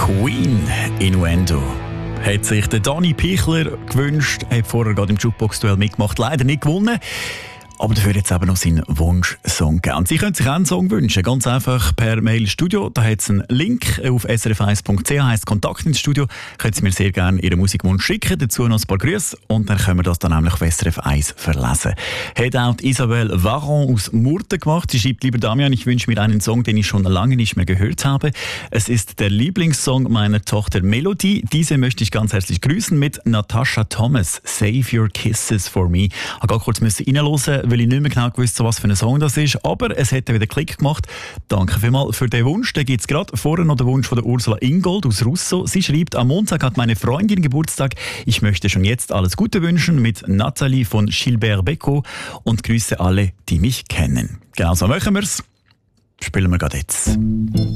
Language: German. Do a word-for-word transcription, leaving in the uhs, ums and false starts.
Queen, Innuendo. Hat sich der Dani Pichler gewünscht, hat vorher gerade im Jukebox-Duell mitgemacht, leider nicht gewonnen. Aber dafür jetzt eben noch seinen Wunschsong gegeben. Sie können sich auch einen Song wünschen, ganz einfach per Mail Studio. Da hat es einen Link auf s r f eins punkt c h, heisst Kontakt ins Studio. Können Sie mir sehr gerne Ihren Musikwunsch schicken, dazu noch ein paar Grüße und dann können wir das dann nämlich auf S R F eins verlesen. Hat auch die Isabelle Varon aus Murten gemacht. Sie schreibt: Lieber Damian, ich wünsche mir einen Song, den ich schon lange nicht mehr gehört habe. Es ist der Lieblingssong meiner Tochter Melody. Diese möchte ich ganz herzlich grüßen mit Natasha Thomas, Save Your Kisses for Me. Ich musste gerade kurz reinhören, weil ich nicht mehr genau gewusst, was für ein Song das ist. Aber es hat wieder Klick gemacht. Danke vielmals für den Wunsch. Da gibt es gerade vorher noch den Wunsch von der Ursula Ingold aus Russo. Sie schreibt: Am Montag hat meine Freundin Geburtstag. Ich möchte schon jetzt alles Gute wünschen mit Nathalie von Gilbert Becco und grüße alle, die mich kennen. Genau so machen wir es. Spielen wir gerade jetzt.